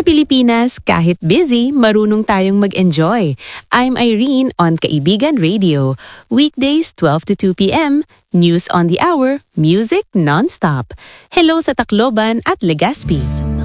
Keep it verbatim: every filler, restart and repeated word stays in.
Sa Pilipinas, kahit busy, marunong tayong mag-enjoy. I'm Irene on Kaibigan Radio. Weekdays twelve to two p m, news on the hour, music non-stop. Hello sa Tacloban at Legazpi.